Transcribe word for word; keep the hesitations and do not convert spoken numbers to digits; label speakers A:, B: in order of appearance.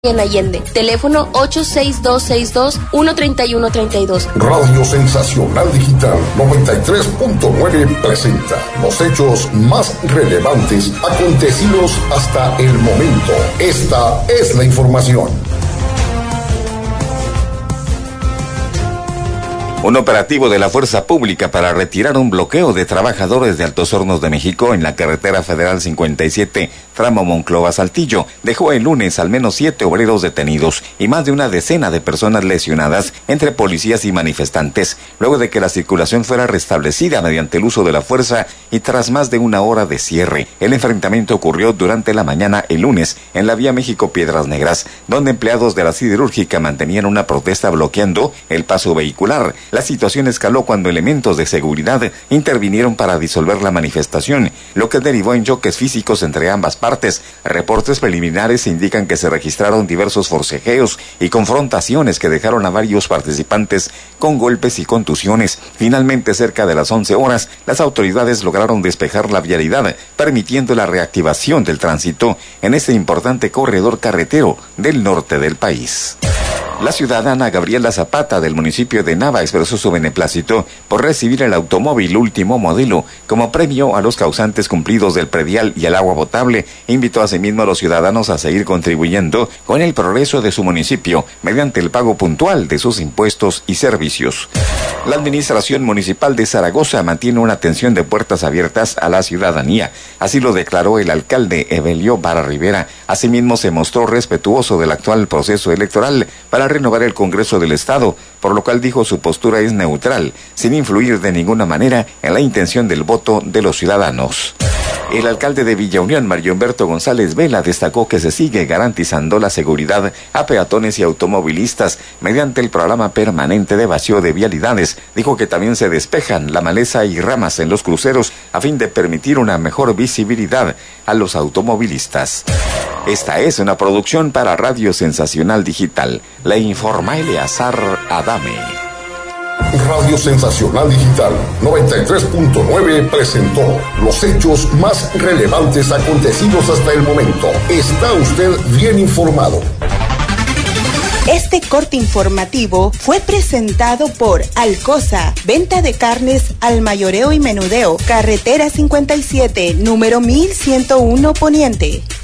A: En Allende, teléfono ocho seis dos seis dos, uno tres uno tres dos.
B: Radio Sensacional Digital noventa y tres punto nueve presenta los hechos más relevantes acontecidos hasta el momento. Esta es la información.
C: Un operativo de la Fuerza Pública para retirar un bloqueo de trabajadores de Altos Hornos de México en la carretera federal cincuenta y siete, tramo Monclova-Saltillo, dejó el lunes al menos siete obreros detenidos y más de una decena de personas lesionadas entre policías y manifestantes, luego de que la circulación fuera restablecida mediante el uso de la fuerza y tras más de una hora de cierre. El enfrentamiento ocurrió durante la mañana el lunes en la vía México-Piedras Negras, donde empleados de la siderúrgica mantenían una protesta bloqueando el paso vehicular. La situación escaló cuando elementos de seguridad intervinieron para disolver la manifestación, lo que derivó en choques físicos entre ambas partes. Reportes preliminares indican que se registraron diversos forcejeos y confrontaciones que dejaron a varios participantes con golpes y contusiones. Finalmente, cerca de las once horas, las autoridades lograron despejar la vialidad, permitiendo la reactivación del tránsito en este importante corredor carretero del norte del país. La ciudadana Gabriela Zapata del municipio de Nava expresó su beneplácito por recibir el automóvil último modelo como premio a los causantes cumplidos del predial y el agua potable. Invitó asimismo a los ciudadanos a seguir contribuyendo con el progreso de su municipio mediante el pago puntual de sus impuestos y servicios. La Administración Municipal de Zaragoza mantiene una atención de puertas abiertas a la ciudadanía. Así lo declaró el alcalde Evelio Vara Rivera. Asimismo, se mostró respetuoso del actual proceso electoral para renovar el Congreso del Estado, por lo cual dijo su postura es neutral, sin influir de ninguna manera en la intención del voto de los ciudadanos. El alcalde de Villa Unión, Mario Humberto González Vela, destacó que se sigue garantizando la seguridad a peatones y automovilistas mediante el programa permanente de vacío de vialidades. Dijo que también se despejan la maleza y ramas en los cruceros a fin de permitir una mejor visibilidad a los automovilistas. Esta es una producción para Radio Sensacional Digital. Le informa Eleazar Adame.
B: Radio Sensacional Digital noventa y tres punto nueve presentó los hechos más relevantes acontecidos hasta el momento. Está usted bien informado.
D: Este corte informativo fue presentado por Alcosa, venta de carnes al mayoreo y menudeo, carretera cincuenta y siete, número mil ciento uno Poniente.